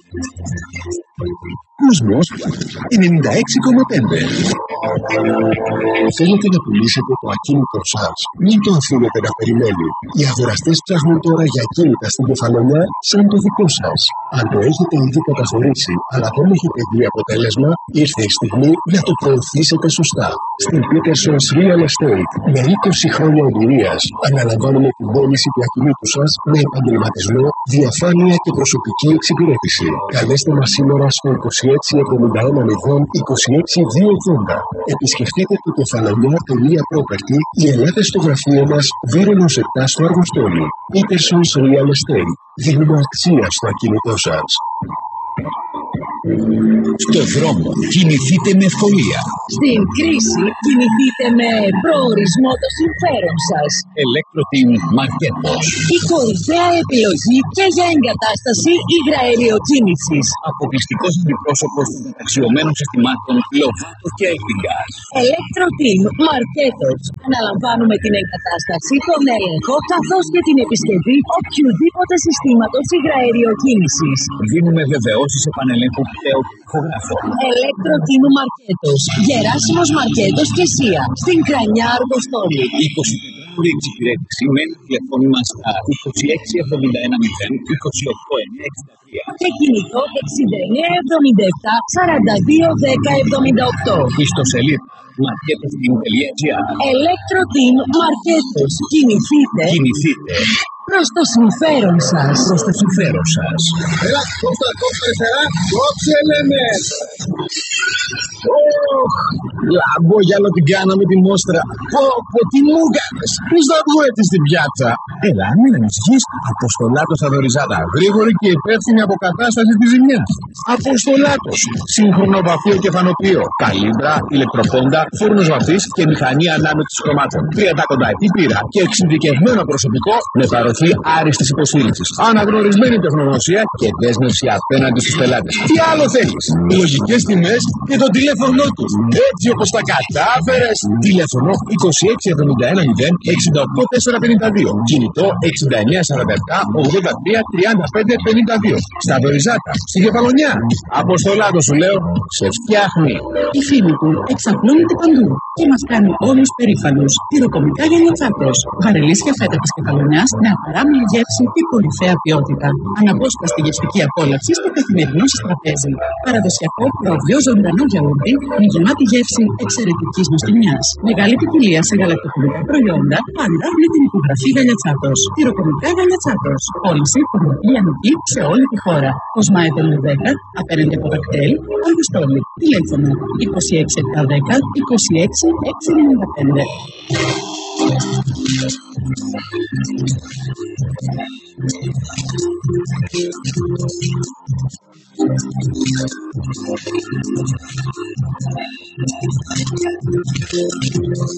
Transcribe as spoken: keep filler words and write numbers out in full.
Κόσμος ενενήντα έξι κόμμα πέντε. Θέλετε να πουλήσετε το ακίνητο σας? Μην το αφήνετε να περιμένει. Οι αγοραστές ψάχνουν τώρα για ακίνητα στην Κεφαλονιά σαν το δικό σας. Αν το έχετε ήδη καταχωρήσει, αλλά δεν έχετε δει αποτέλεσμα, ήρθε η στιγμή να το προωθήσετε σωστά. Στην Peterson's Real Estate, με είκοσι χρόνια εμπειρίας, αναλαμβάνουμε την πώληση του ακινήτου σας με επαγγελματισμό, διαφάνεια και προσωπική εξυπηρέτηση. Καλέστε μας σήμερα στο είκοσι έξι εβδομήντα ένα μηδέν είκοσι έξι διακόσια ογδόντα. Επισκεφτείτε το κεφαλονιά τελεία property ή ελάτε στο γραφείο μας Βύρονος επτά στο Αργοστόλι. Peterson's Real Estate. Δίνουμε αξία στο ακίνητό σας. Στο δρόμο κινηθείτε με ευκολία. Στην κρίση κινηθείτε με προορισμό το συμφέρον σας. Electroteam Marketos. Η κορυφαία επιλογή και για εγκατάσταση υγραεριοκίνησης. Αποκλειστικός αντιπρόσωπος των αξιωμένων συστημάτων Lovato και Elfingas. Electroteam Marketos. Αναλαμβάνουμε την εγκατάσταση, τον έλεγχο καθώς και την επισκευή οποιοδήποτε συστήματος υγραεριοκίνησης. Δίνουμε βεβαιώσεις επανελέγχου πτέου τυχογράφων. Electroteam Marketos. Γεράσιμος Μαρκέτος και Σία. Στην Κρανιά Αργοστόλη. είκοσι τετράωρη εξυπηρέτηση με τηλεφώνημα στα είκοσι έξι εβδομήντα ένα μηδέν είκοσι οκτώ εννιακόσια εξήντα τρία. Και κινητό εξήντα εννέα εβδομήντα επτά σαράντα δύο δέκα εβδομήντα οκτώ. Ιστοσελίδα marketosteam τελεία gr. Electroteam Marketos. Κινηθείτε. Κινηθείτε. Προς το συμφέρον σας. Προς το συμφέρον σας. Έλα, κόψε, κόψε αριστερά, κόψε λέμε. Ωχ, λάμπω για άλλο την κάναμε τη μόστρα. Πω, πω, τι μου έκανες. Πού θα βγω έτσι στην πιάτσα. Έλα, μην ανησυχείς. Αποστολάτος στα Δωριζάτα. Γρήγορη και υπεύθυνη αποκατάσταση της ζημιάς. Αποστολάτος. Σύγχρονο βαφείο και φανοποιείο. Καλύμπρα, ηλεκτροπόντα, φούρνος βαφής και μηχανή ανάμετρης χρωμάτων. τριάντα κονταετή πείρα και εξειδικευμένο προσωπικό με παροχή άριστης υποστήριξης. Αναγνωρισμένη τεχνογνωσία και δέσμευση απέναντι στους πελάτες. Τι άλλο θέλεις? Λογικές τιμές και το τηλέφωνο τους. Έτσι όπως τα κατάφερες. Τηλέφωνο είκοσι έξι εβδομήντα ένα μηδέν εξήντα οκτώ τετρακόσια πενήντα δύο. Κινητό εξήντα εννέα σαράντα επτά ογδόντα τρία τριάντα πέντε πενήντα δύο. Στα Δωριζάτα, στη Κεφαλονιά. Αποστολάτο σου λέω, σε φτιάχνει. Η φίλη του εξαπλώνεται παντού και μας κάνει όλους περήφανους. Τυροκομικά για Λιατσάτος. Βαρελίσια φέτα της Κεφαλονιάς με απαράμιλη γεύση και κορυφαία ποιότητα. Αναπόσπαστη γευστική απόλαυση στο καθημερινό σας τραπέζι. Παραδοσιακό προβιό ζωντανό γιαούρτι με γεμάτη γεύση εξαιρετικής νοστιμιάς. Μεγάλη ποικιλία σε γαλακτοκομικά προϊόντα, πάντα με την υπογραφή Γαλιατσάτος. Τυροκομικά Γαλιατσάτος. Πώληση χωροφυλιανική σε όλη τη χώρα. Κοσμάετον δέκα, απέναντι από Δακτέλ, Αργοστόλη. Τηλέφωνο είκοσι έξι επτακόσια δέκα είκοσι έξι εξακόσια ενενήντα πέντε.